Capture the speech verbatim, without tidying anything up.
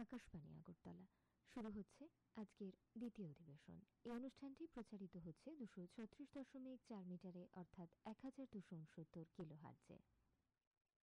আকাশবাণী আগরতলা। শুরু হচ্ছে আজকের দ্বিতীয় অধিবেশন। এই অনুষ্ঠানটি প্রচারিত হচ্ছে দুশো ছত্রিশ দশমিক চার মিটারে অর্থাৎ এক হাজার দুশো উনসত্তর কিলো হার্জে।